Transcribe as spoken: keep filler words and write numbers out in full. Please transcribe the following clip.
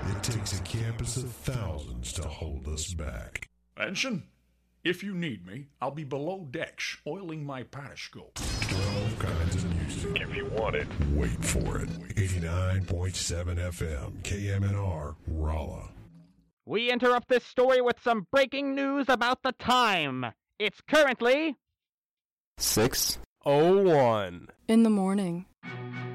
It takes a campus of thousands to hold us back. Ensign, if you need me, I'll be below decks, oiling my periscope. twelve kinds of music. If you want it. Wait for it. eighty-nine point seven F M, K M N R, Rolla. We interrupt this story with some breaking news about the time. It's currently six oh one in the morning.